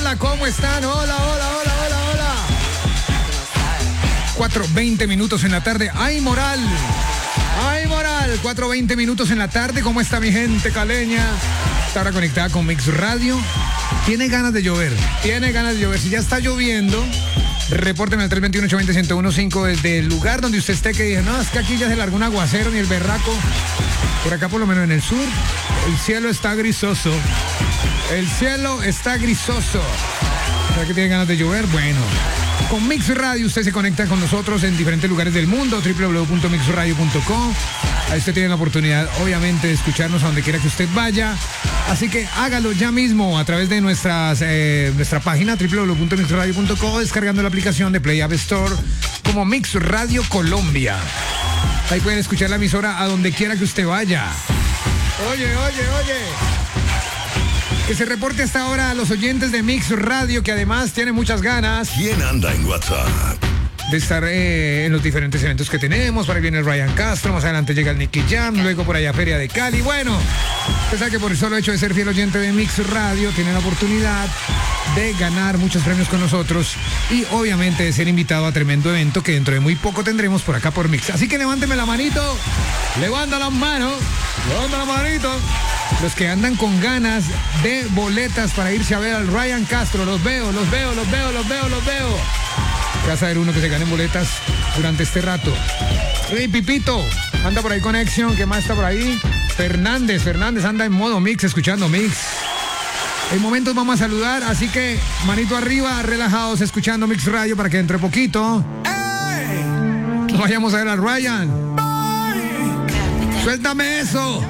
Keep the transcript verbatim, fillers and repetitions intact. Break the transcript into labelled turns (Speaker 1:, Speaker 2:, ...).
Speaker 1: hola, ¿cómo están? Hola, hola, hola, hola, hola. cuatro veinte minutos en la tarde. ¡Ay, moral! ¡Ay, moral! cuatro veinte minutos en la tarde. ¿Cómo está mi gente caleña? Está ahora conectada con Mix Radio. Tiene ganas de llover. Tiene ganas de llover. Si ya está lloviendo, repórteme al tres dos uno, ocho dos cero, uno uno cinco desde el lugar donde usted esté, que dice, no, es que aquí ya se largó un aguacero ni el berraco. Por acá, por lo menos en el sur, el cielo está grisoso. El cielo está grisoso. ¿Será que tiene ganas de llover? Bueno, con Mix Radio usted se conecta con nosotros en diferentes lugares del mundo, doble u doble u doble u punto mix radio punto com. Ahí usted tiene la oportunidad, obviamente, de escucharnos a donde quiera que usted vaya. Así que hágalo ya mismo a través de nuestras, eh, nuestra página, doble u doble u doble u punto mix radio punto com, descargando la aplicación de Play App Store como Mix Radio Colombia. Ahí pueden escuchar la emisora a donde quiera que usted vaya. Oye, oye, oye. Que se reporte hasta ahora a los oyentes de Mix Radio, que además tienen muchas ganas.
Speaker 2: ¿Quién anda en WhatsApp?
Speaker 1: De estar eh, en los diferentes eventos que tenemos. Por ahí viene el Ryan Castro, más adelante llega el Nicky Jam, luego por allá Feria de Cali. Bueno, usted sabe que por el solo hecho de ser fiel oyente de Mix Radio, tiene la oportunidad de ganar muchos premios con nosotros y obviamente de ser invitado a tremendo evento que dentro de muy poco tendremos por acá por Mix. Así que levánteme la manito, levanta las manos, levanta la manito. Los que andan con ganas de boletas para irse a ver al Ryan Castro, los veo, los veo, los veo, los veo, los veo. Vas a ver uno que se gane boletas durante este rato. Hey, Pipito, anda por ahí Conexión, ¿qué más está por ahí? Fernández, Fernández anda en modo Mix, escuchando Mix. En momentos vamos a saludar, así que manito arriba, relajados, escuchando Mix Radio para que entre poquito nos vayamos a ver al Ryan. Suéltame eso.